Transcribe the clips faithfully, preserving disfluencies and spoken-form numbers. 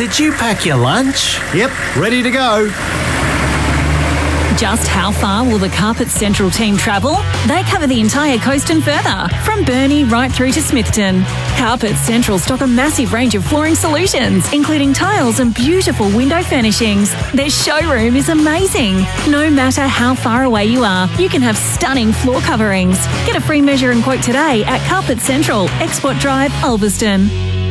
did you pack your lunch? Yep, ready to go. Just how far will the Carpet Central team travel? They cover the entire coast and further, from Burnie right through to Smithton. Carpet Central stock a massive range of flooring solutions, including tiles and beautiful window furnishings. Their showroom is amazing. No matter how far away you are, you can have stunning floor coverings. Get a free measure and quote today at Carpet Central, Export Drive, Ulverston.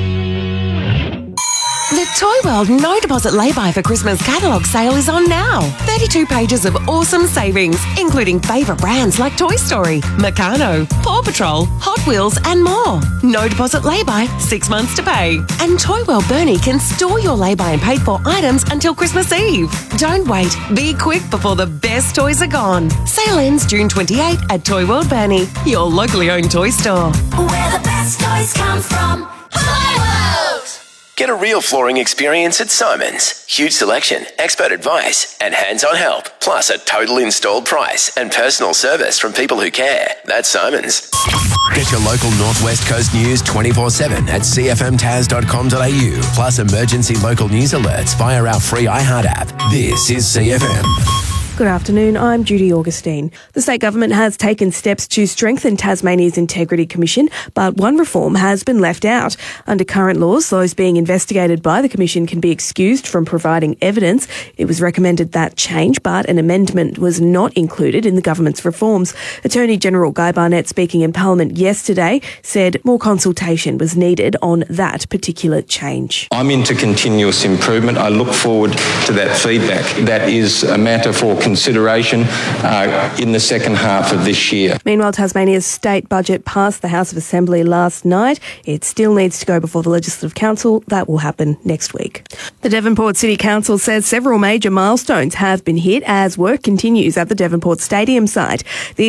The Toy World No Deposit Lay-By for Christmas catalogue sale is on now. thirty-two pages of awesome savings, including favourite brands like Toy Story, Meccano, Paw Patrol, Hot Wheels and more. No deposit lay-by, six months to pay. And Toy World Burnie can store your lay-by and paid-for items until Christmas Eve. Don't wait. Be quick before the best toys are gone. Sale ends June twenty-eighth at Toy World Burnie, your locally owned toy store. Where the best toys come from. Toy World! Get a real flooring experience at Simon's. Huge selection, expert advice, and hands-on help. Plus a total installed price and personal service from people who care. That's Simon's. Get your local Northwest Coast news twenty-four seven at c f m tas dot com dot a u. Plus emergency local news alerts via our free iHeart app. This is C F M. Good afternoon, I'm Judy Augustine. The state government has taken steps to strengthen Tasmania's Integrity Commission, but one reform has been left out. Under current laws, those being investigated by the Commission can be excused from providing evidence. It was recommended that change, but an amendment was not included in the government's reforms. Attorney General Guy Barnett, speaking in Parliament yesterday, said more consultation was needed on that particular change. I'm into continuous improvement. I look forward to that feedback. That is a matter for consideration uh, in the second half of this year. Meanwhile, Tasmania's state budget passed the House of Assembly last night. It still needs to go before the Legislative Council. That will happen next week. The Devonport City Council says several major milestones have been hit as work continues at the Devonport Stadium site. The